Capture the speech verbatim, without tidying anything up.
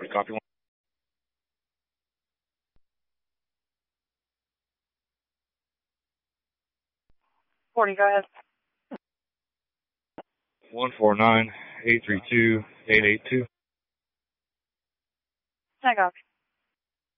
Copy one. forty, go ahead. one four nine, eight three two, eight eight two. I copy.